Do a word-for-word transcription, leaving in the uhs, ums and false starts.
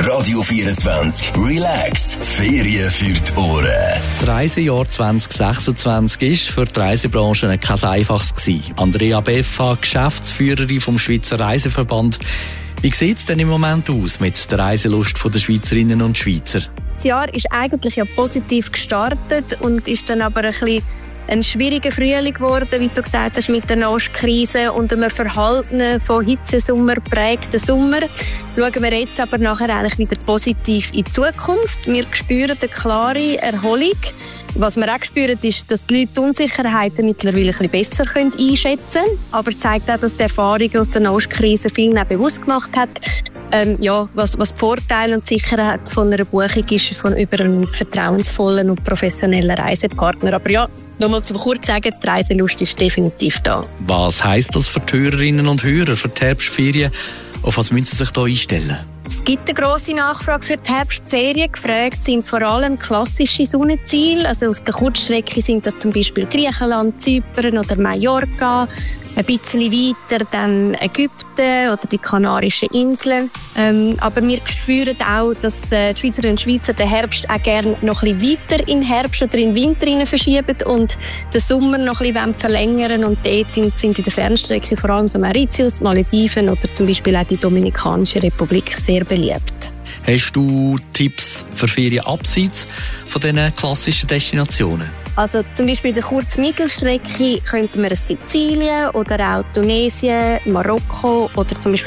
Radio vierundzwanzig Relax. Ferien für die Ohren. Das Reisejahr zwanzig sechsundzwanzig war für die Reisebranche kein einfaches gewesen. Andrea Beffa, Geschäftsführerin vom Schweizer Reiseverband. Wie sieht es denn im Moment aus mit der Reiselust der Schweizerinnen und Schweizer? Das Jahr ist eigentlich ja positiv gestartet und ist dann aber ein bisschen ein schwieriger Frühling geworden, wie du gesagt hast, mit der Nastkrise und einem verhaltenen, von Hitzesommer geprägten Sommer. Schauen wir jetzt aber nachher eigentlich wieder positiv in die Zukunft. Wir spüren eine klare Erholung. Was wir auch spüren, ist, dass die Leute die Unsicherheiten mittlerweile ein bisschen besser einschätzen können. Aber zeigt auch, dass die Erfahrung aus der Nastkrise vielen auch bewusst gemacht hat, ähm, ja, was, was die Vorteile und die Sicherheit von einer Buchung ist, von über einen vertrauensvollen und professionellen Reisepartner. Aber ja, nochmal zum kurz sagen, die Reiselust ist definitiv da. Was heisst das für die Hörerinnen und Hörer für die Herbstferien? Auf was müssen Sie sich hier einstellen? Es gibt eine grosse Nachfrage für die Herbstferien. Gefragt sind vor allem klassische Sonnenziele. Also auf der Kurzstrecke sind das zum Beispiel Griechenland, Zypern oder Mallorca. Ein bisschen weiter dann Ägypten oder die Kanarischen Inseln. Ähm, aber wir spüren auch, dass äh, die Schweizerinnen und Schweizer den Herbst auch gerne noch ein bisschen weiter in den Herbst oder in den Winter hinein verschieben und den Sommer noch ein bisschen verlängern. Und dort sind in der Fernstrecke vor allem so Mauritius, Malediven oder zum Beispiel auch die Dominikanische Republik sehr beliebt. Hast du Tipps für Ferien abseits von diesen klassischen Destinationen? Also zum Beispiel der kurzen Mittelstrecke könnten wir Sizilien oder auch Tunesien, Marokko oder zum Beispiel